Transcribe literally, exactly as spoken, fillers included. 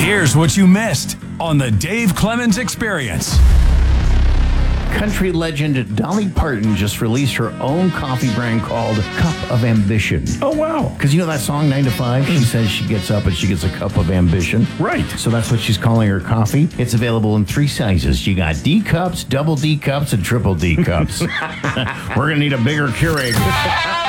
Here's what you missed on the Dave Clemens Experience. Country legend Dolly Parton just released her own coffee brand called Cup of Ambition. Oh, wow. Because you know that song, nine to five? She says she gets up and she gets a cup of ambition. Right. So that's what she's calling her coffee. It's available in three sizes. You got D cups, double D cups, and triple D cups. We're going to need a bigger Keurig.